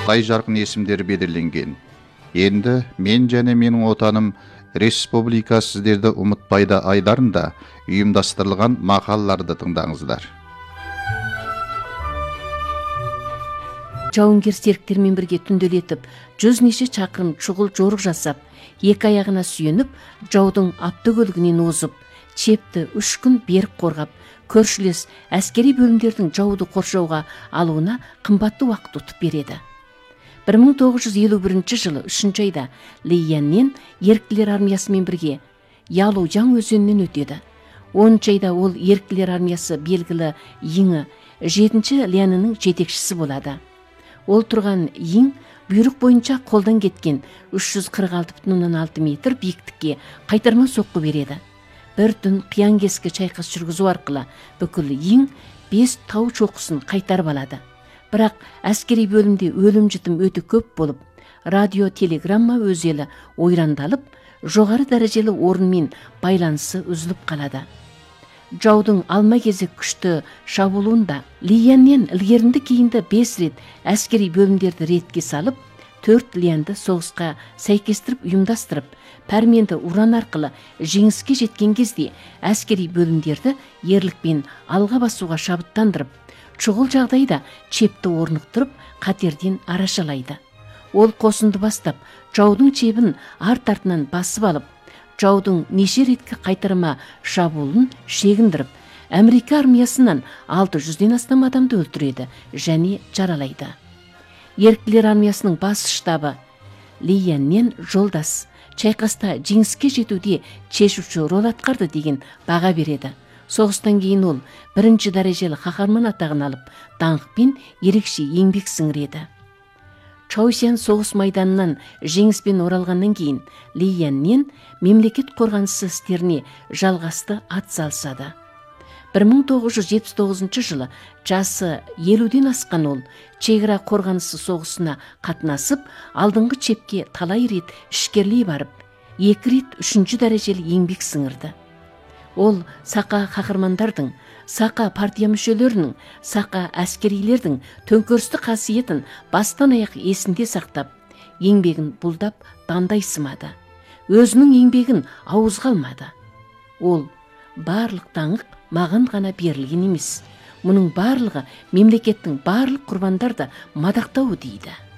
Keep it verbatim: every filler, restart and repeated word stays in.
ай жарқын есімдері белгіленген. Енді мен және менің отаным республика сіздерді ұмытпайды айдарында ұйымдастырылған мақалаларды тыңдаңыздар. Жауынгер серіктермен бірге түнделетіп, жүз неше шақырым шұғыл жорық жасап, екі аяғына сүйеніп, жаудың аптөгөлігінен озып, чепті үш күн берік қорғап, көршілес әскери бөлімдердің жауды қоршауға алуына қымбатты уақыт ұтып береді. бір мың тоғыз жүз елу бірінші жылы үшінші айда Ли Яннен еріктілер армиясымен бірге Ялу-Яң өзенінен өтеді. оныншы айда ол еріктілер армиясы белгілі Йіңі жетінші Лянінің жетекшісі болады. Ол тұрған Йің бұйрық бойынша қолдан кеткен үш жүз қырық алты бүтін оннан алты метр биіктікке қайтарма соққы береді. Бір түн қиян-кескі шайқас жүргізу арқылы бүкіл Йің бес тау шоқысын қайтарып алады. Бірақ әскери бөлімде өлім-жітім өте көп болып, радио-телеграмма өзелі ойрандалып, жоғары дәрежелі орынмен байланысы үзіліп қалады. Жаудың алма-кезек күшті шабуылында Ли Яннен ілгерінді кейінді бес рет әскери бөлімдерді ретке салып, төрт Лянды соғысқа сәйкестіріп ұйымдастырып, пәрменді уран арқылы жеңіске жеткен кезде әскери бөлімдерді ерлікпен алға басуға шабыттандырып, шұғыл жағдайда чепті орнықтырып, қатерден арашалайды. Ол қосынды бастап, жаудың чебін арт-артынан басып алып, жаудың неше реткі қайтарма шабуылын шегіндіріп, Америка армиясынан алты жүзден астам адамды өлтіреді және жаралайды. Еріктілер армиясының бас штабы Ли Яннен жолдас, шайқаста жеңіске жетуде шешуші рол атқарды деген баға береді. Соғыстан кейін ол бірінші дәрежелі қаһарман атағын алып, даңқпен ерекше еңбек сіңіреді. Чаосян соғыс майданынан жеңіспен оралғаннан кейін Ли Яннен мемлекет қорғанысы істеріне жалғасты атсалысады. бір мың тоғыз жүз жетпіс тоғызыншы жылы жасы елуден асқан ол шекара қорғанысы соғысына қатынасып, алдыңғы чепке талай рет ішкерлей барып, екі рет үшінші дәрежелі еңбек сіңірді. Ол сақа қаһармандардың, сақа партия мүшелерінің, сақа әскерилердің төңкерісті қасиетін бастан аяқ есінде сақтап, еңбегін бұлдап дандай сымады. Өзінің еңбегін ауызға алмады. Ол барлық даңқ маған ғана берілген емес, мұның барлығы мемлекеттің барлық құрбандарды мадақтауы дейді.